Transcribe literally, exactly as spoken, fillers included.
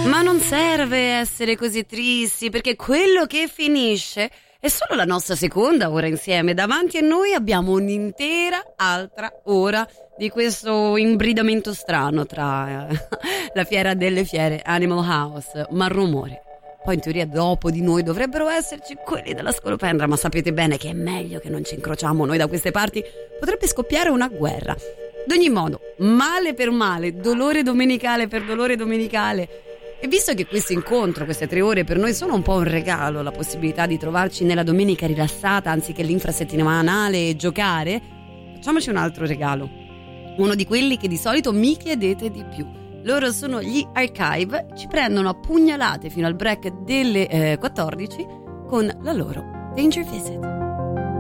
Ma non serve essere così tristi, perché quello che finisce è solo la nostra seconda ora insieme. Davanti a noi abbiamo un'intera altra ora di questo imbridamento strano tra eh, la fiera delle fiere, Animal House, ma rumore. Poi in teoria dopo di noi dovrebbero esserci quelli della scolopendra, ma sapete bene che è meglio che non ci incrociamo noi da queste parti, potrebbe scoppiare una guerra. Ad ogni modo, male per male, dolore domenicale per dolore domenicale. E visto che questo incontro, queste tre ore per noi sono un po' un regalo, la possibilità di trovarci nella domenica rilassata anziché l'infrasettimanale e giocare, facciamoci un altro regalo. Uno di quelli che di solito mi chiedete di più. Loro sono gli Archive, ci prendono a pugnalate fino al break delle eh, quattordici con la loro Danger Visit.